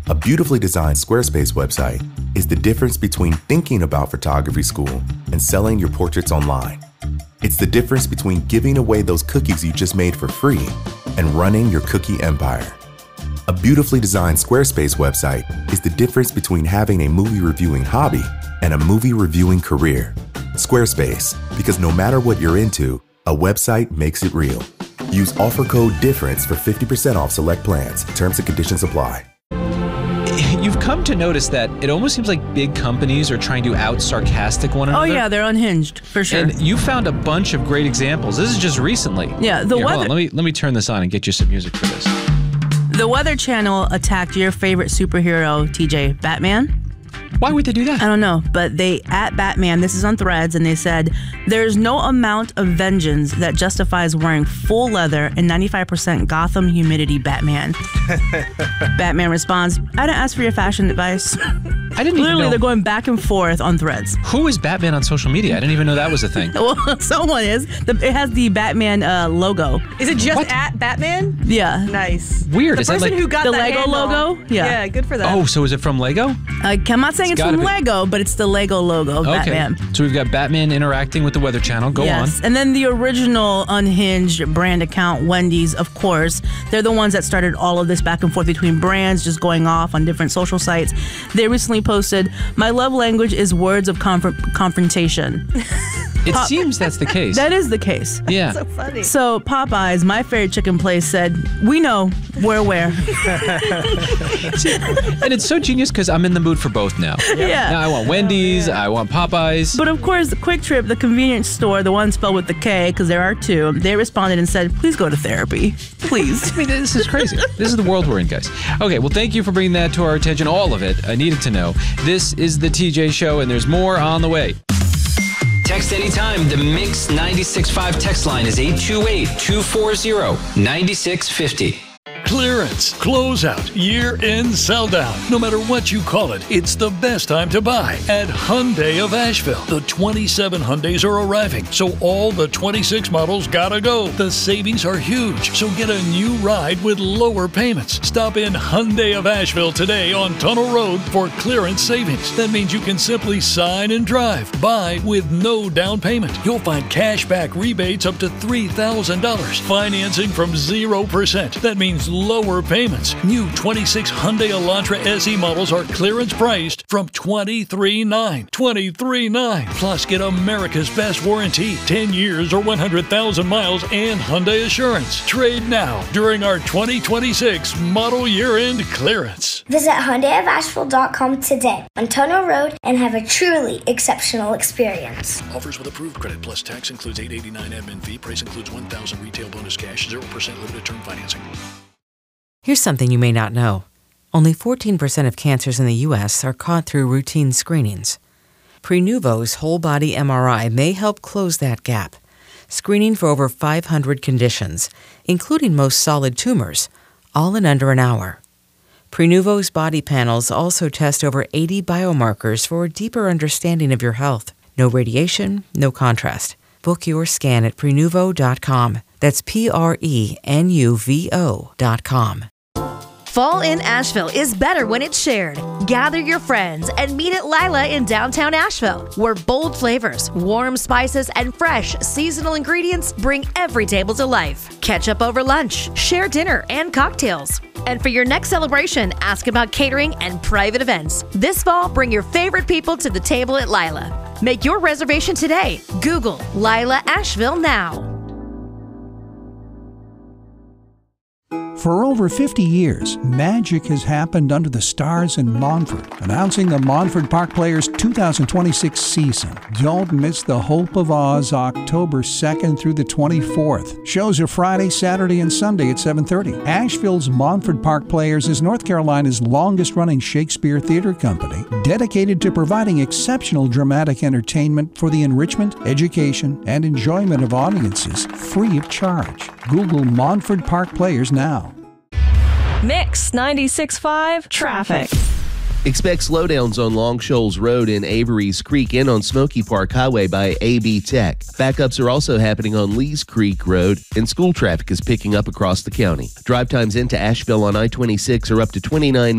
A beautifully designed Squarespace website is the difference between thinking about photography school and selling your portraits online. It's the difference between giving away those cookies you just made for free and running your cookie empire. A beautifully designed Squarespace website is the difference between having a movie reviewing hobby and a movie reviewing career. Squarespace, because no matter what you're into, a website makes it real. Use offer code DIFFERENCE for 50% off select plans. Terms and conditions apply. You've come to notice that it almost seems like big companies are trying to out-sarcastic one another. Oh yeah, they're unhinged, for sure. And you found a bunch of great examples. This is just recently. Yeah, Here, hold on. Let me turn this on and get you some music for this. The Weather Channel attacked your favorite superhero, TJ, Batman. Why would they do that? I don't know, but they, at Batman, this is on Threads, and they said, there's no amount of vengeance that justifies wearing full leather and 95% Gotham humidity Batman. Batman responds, I didn't ask for your fashion advice. I didn't even Literally, know. they're going back and forth on Threads. Who is Batman on social media? I didn't even know that was a thing. Well, someone is. It has the Batman logo. Is it just What? at Batman? Yeah. Nice. Weird. The Is that person like who got the that Lego handle. logo? Yeah. Yeah, good for them. Oh, so is it from Lego? I'm not saying it's gotta from be. Lego, but it's the Lego logo of Batman. So we've got Batman interacting with the Weather Channel. Go on. And then the original unhinged brand account, Wendy's, of course. They're the ones that started all of this back and forth between brands just going off on different social sites. They recently posted, my love language is words of confrontation. It seems that's the case. That is the case. Yeah. So funny. So Popeyes, my favorite chicken place, said, we know, we're where. And it's so genius because I'm in the mood for both now. Yeah. Now I want Wendy's, I want Popeyes. But of course, the Quick Trip, the convenience store, the one spelled with the K, because there are two, they responded and said, please go to therapy. Please. I mean, this is crazy. This is the world we're in, guys. Okay, well, thank you for bringing that to our attention, all of it. I needed to know. This is the TJ Show, and there's more on the way. Text anytime. The Mix 96.5 text line is 828-240-9650. Clearance, closeout, year-end sell-down. No matter what you call it, it's the best time to buy at Hyundai of Asheville. The 27 Hyundais are arriving, so all the 26 models gotta go. The savings are huge, so get a new ride with lower payments. Stop in Hyundai of Asheville today on Tunnel Road for clearance savings. That means you can simply sign and drive. Buy with no down payment. You'll find cash back rebates up to $3,000. Financing from 0%. That means lower payments. New 26 Hyundai Elantra SE models are clearance priced from $23,900. $23,900. Plus, get America's best warranty, 10 years or 100,000 miles, and Hyundai Assurance. Trade now during our 2026 model year-end clearance. Visit HyundaiofAsheville.com today on Tunnel Road and have a truly exceptional experience. Offers with approved credit plus tax includes $889 admin fee. Price includes $1,000 retail bonus cash, 0% limited term financing. Here's something you may not know. Only 14% of cancers in the U.S. are caught through routine screenings. Prenuvo's whole-body MRI may help close that gap, screening for over 500 conditions, including most solid tumors, all in under an hour. Prenuvo's body panels also test over 80 biomarkers for a deeper understanding of your health. No radiation, no contrast. Book your scan at Prenuvo.com. That's Prenuvo.com. Fall in Asheville is better when it's shared. Gather your friends and meet at Lila in downtown Asheville, where bold flavors, warm spices, and fresh seasonal ingredients bring every table to life. Catch up over lunch, share dinner and cocktails. And for your next celebration, ask about catering and private events. This fall, bring your favorite people to the table at Lila. Make your reservation today. Google Lila Asheville now. For over 50 years, magic has happened under the stars in Montford. Announcing the Montford Park Players 2026 season. Don't miss the Hope of Oz October 2nd through the 24th. Shows are Friday, Saturday, and Sunday at 7:30. Asheville's Montford Park Players is North Carolina's longest-running Shakespeare theater company, dedicated to providing exceptional dramatic entertainment for the enrichment, education, and enjoyment of audiences, free of charge. Google Montford Park Players now. Mix 96.5 traffic. Expect slowdowns on Long Shoals Road in Avery's Creek and on Smoky Park Highway by AB Tech. Backups are also happening on Lees Creek Road, and school traffic is picking up across the county. Drive times into Asheville on I-26 are up to 29